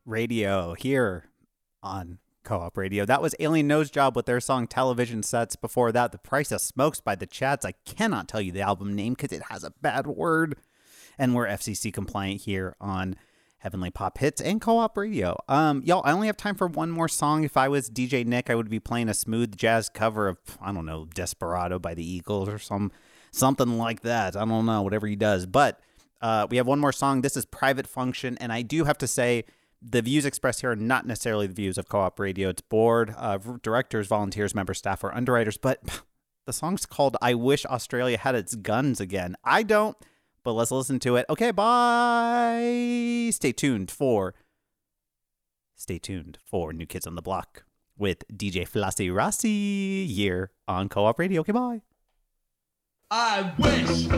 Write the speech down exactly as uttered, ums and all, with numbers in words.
Radio here on Co-op Radio. That was Alien Nose Job with their song Television Sets. Before that, The Price of Smokes by the Chats. I cannot tell you the album name because it has a bad word. And we're F C C compliant here on Heavenly Pop Hits and Co-op Radio. Um, y'all, I only have time for one more song. If I was D J Nick, I would be playing a smooth jazz cover of, I don't know, Desperado by the Eagles or some something like that. I don't know, whatever he does. But uh, we have one more song. This is Private Function. And I do have to say, the views expressed here are not necessarily the views of Co-op Radio. It's board, uh, directors, volunteers, members, staff, or underwriters. But the song's called I Wish Australia Had Its Guns Again. I don't. But let's listen to it. Okay, bye. Stay tuned for Stay tuned for New Kids on the Block with D J Flossie Rossi here on Co-op Radio. Okay, bye. I wish